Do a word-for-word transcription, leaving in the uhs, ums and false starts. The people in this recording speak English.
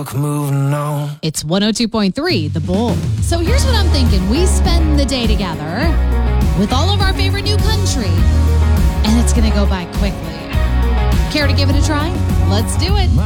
luck moving on. It's one oh two point three, The Bull. So here's what I'm thinking. We spend the day together with all of our favorite new country, and it's going to go by quickly. Care to give it a try? Let's do it.